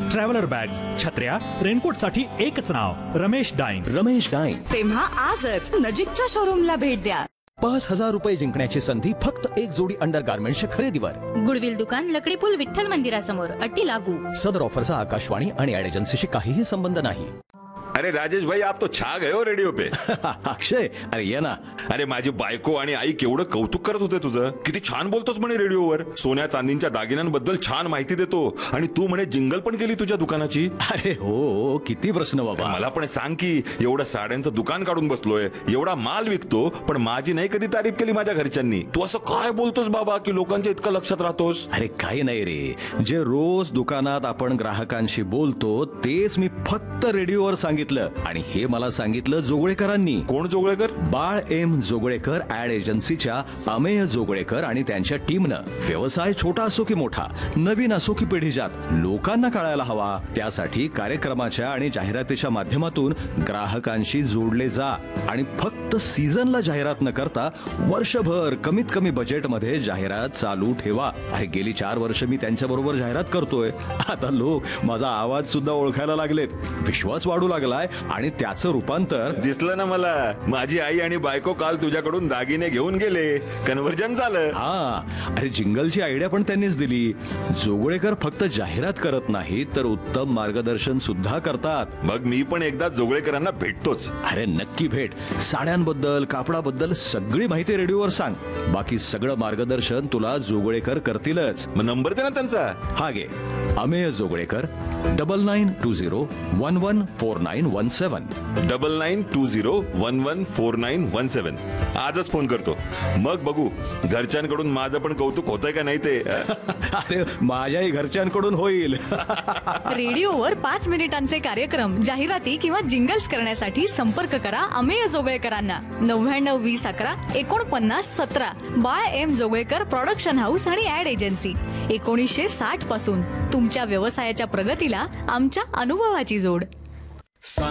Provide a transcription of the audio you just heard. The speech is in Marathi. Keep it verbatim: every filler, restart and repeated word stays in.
ट्रॅव्हलर बॅग्स, छत्र्या, रेनकोट साठी एकच नाव, रमेश डाईंग. रमेश डाईंग. तेव्हा आजच नजीकच्या शोरूमला भेट द्या. पाच हजार रुपये जिंकण्याची संधी फक्त एक जोडी अंडर गार्मेंटच्या खरेदीवर. गुडविल दुकान, लकडी पूल, विठ्ठल मंदिरासमोर. अटी लागू. सदर ऑफरचा आकाशवाणी आणि ऍड एजन्सीशी काहीही संबंध नाही. अरे राजेश भाई, आप तो छा गए हो रेडिओ पे. अक्षय, अरे ये ना. अरे माझी बायको आणि आई केवढं कौतुक करत होते तुझं. किती छान बोलतोस म्हणे रेडिओवर. सोन्या चांदीच्या दागिन्यांबद्दल छान माहिती देतो आणि तू म्हणे जिंगल पण केली तुझ्या दुकानाची. अरे हो, किती प्रश्न बाबा. मला पण सांग की, एवढं साड्यांचं दुकान काढून बसलोय, एवढा माल विकतो, पण माझी नाही कधी तारीफ केली माझ्या घरच्यांनी. तू असं काय बोलतोस बाबा की लोकांच्या इतकं लक्षात राहतोस. अरे काही नाही रे, जे रोज दुकानात आपण ग्राहकांशी बोलतो तेच मी फक्त रेडिओवर सांगितलं. आणि हे मला सांगितलं जोगळेकरांनी. कोण जोगळेकर? बाळ एम जोगळेकर ऍड एजन्सीच्या अमेय जोगळेकर आणि त्यांच्या टीमनं. व्यवसाय छोटा असो की मोठा, नवीन असो की पिढीजात, लोकांना कळायला हवा त्यासाठी कार्यक्रमाच्या आणि जाहिरातीच्या माध्यमातून ग्राहकांशी जोडले जा. आणि फक्त सीझनला जाहिरात न करता वर्षभर कमीत कमी बजेटमध्ये जाहिरात चालू ठेवा. अरे गेली चार वर्ष मी त्यांच्या बरोबर जाहिरात करतोय. आता लोक माझा आवाज सुद्धा ओळखायला लागलेत. विश्वास वाढू लागलाय आणि त्याचं रूपांतर दिसलं ना मला. माझी आई आणि बायको काल तुझ्याकडून दागिने घेऊन गेले. कन्व्हर्जन झालं. हा, अरे जिंगलची आयडिया पण त्यांनीच दिली. जोगळेकर फक्त जाहिरात करत नाहीत तर उत्तम मार्गदर्शन सुद्धा करतात. मग मी पण एकदा जोगळेकरांना भेटतोच. अरे नक्की भेट. साड्यांबद्दल, कापडाबद्दल सगळी माहिती रेडिओवर सांग. बाकी सगळं मार्गदर्शन तुला जोगळेकर करतीलच. मग नंबर दे ना त्यांचा. हा घे, Amey Joglekar, double nine to zero one one four nine one seven. Double nine to zero one one four nine one सेवन. आजच फोन करतो, मग बघू घरच्यांकडून माझं पण कौतुक होतंय का नाही ते. अरे माझ्याही घरच्यांकडून होईल. रेडिओवर पाच मिनिटांचे कार्यक्रम, जाहिराती किंवा जिंगल्स करण्यासाठी संपर्क करा अमेय जोगळेकरांना. नव्याण्णव वीस अकरा एकोणपन्नास सतरा. बाळ एम जोगळेकर प्रोडक्शन हाऊस आणि ऍड एजन्सी. एकोणीसशे साठ पासून तुमच्या व्यवसायाच्या प्रगतीला आमच्या अनुभवाची जोड.